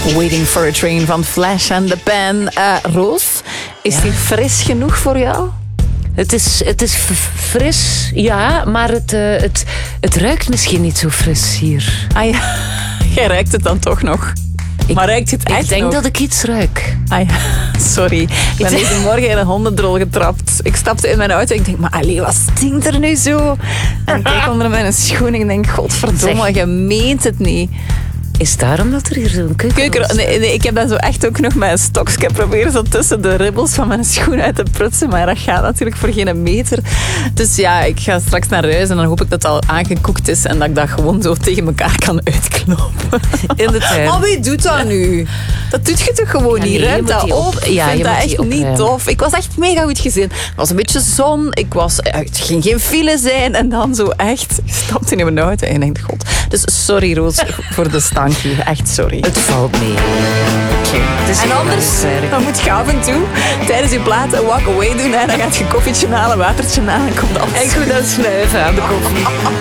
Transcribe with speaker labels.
Speaker 1: Waiting for a Train van Flash and the Pan. Roos, is die fris genoeg voor jou?
Speaker 2: Het is fris, ja, maar het ruikt misschien niet zo fris hier.
Speaker 1: Ah ja, jij ruikt het dan toch nog. Maar ruikt het echt
Speaker 2: Ik denk
Speaker 1: nog?
Speaker 2: dat ik iets ruik.
Speaker 1: Ah ja, sorry. Ik ben deze morgen in een hondendrol getrapt. Ik stapte in mijn auto en ik denk, maar allee, wat stinkt er nu zo? En ik kijk onder mijn schoen en ik denk, godverdomme, je meent het niet.
Speaker 2: Is daarom dat er hier zo'n keuken
Speaker 1: Nee, ik heb dat zo echt ook nog met een stokje proberen zo tussen de ribbels van mijn schoen uit te prutsen, maar dat gaat natuurlijk voor geen meter. Dus ja, ik ga straks naar huis en dan hoop ik dat het al aangekoekt is en dat ik dat gewoon zo tegen elkaar kan uitknopen.
Speaker 2: in de tuin.
Speaker 1: Maar wie doet dat nu? Dat doet je toch gewoon niet?
Speaker 2: nee,
Speaker 1: Ruimt dat op? Ik vind dat echt niet tof. Ik was echt mega goed gezien. Er was een beetje zon, het ging geen file zijn en dan zo echt, ik stapte in mijn auto en ik denk, god. Dus sorry Roos voor de stank hier, echt sorry.
Speaker 2: Het valt mee.
Speaker 1: En anders, dan moet je af en toe tijdens je plaat een walk away doen. Hè. Dan gaat je een koffietje halen, watertje halen en komt alles.
Speaker 2: En goed aan snuiven aan de koffie.